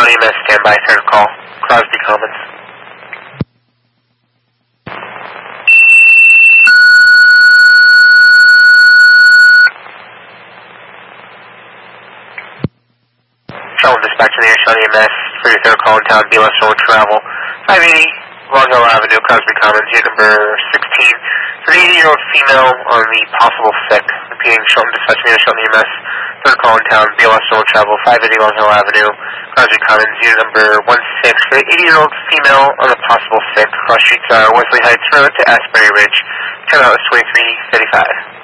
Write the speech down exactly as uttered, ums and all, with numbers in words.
Shawnee E M S, standby, third call, Crosby Commons. Charlotte Dispatch in the air, Shawnee E M S, for your third call in town, B L S Road Travel, five eighty Long Hill Avenue, Crosby Commons, unit number sixteen. For the eighty-year-old female on the possible sick, repeating Charlotte Dispatch in the air, Shawnee E M S, third call in town, B L S Road Travel, five eighty Long Hill Avenue, Crosby Commons, unit number one six. For the eighty-year-old female on the possible sick, cross streets are Wesley Heights Road to Asbury Ridge, ten hours twenty-three thirty-five.